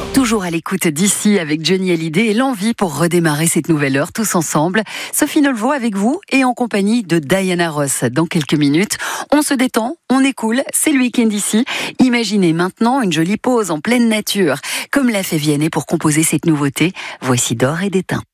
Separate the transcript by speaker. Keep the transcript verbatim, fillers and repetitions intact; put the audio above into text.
Speaker 1: Toujours à l'écoute d'ici avec Johnny Hallyday et l'envie pour redémarrer cette nouvelle heure tous ensemble. Sophie Nolvo avec vous et en compagnie de Diana Ross. Dans quelques minutes, on se détend, on est cool, c'est le week-end ici. Imaginez maintenant une jolie pause en pleine nature, comme l'a fait Vianney pour composer cette nouveauté. Voici D'or et d'étain.